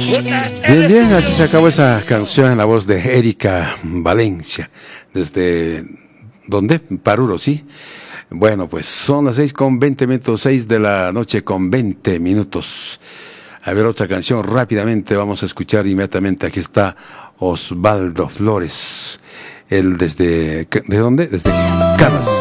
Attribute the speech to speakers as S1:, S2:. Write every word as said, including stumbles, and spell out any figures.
S1: Bien, bien, así se acabó esa canción en la voz de Erika Valencia. Desde... ¿Dónde? Paruro, ¿sí? Bueno, pues son las seis con veinte minutos, seis de la noche con veinte minutos. A ver, otra canción rápidamente vamos a escuchar inmediatamente. Aquí está Osvaldo Flores. Él desde... ¿De dónde? Desde Canas.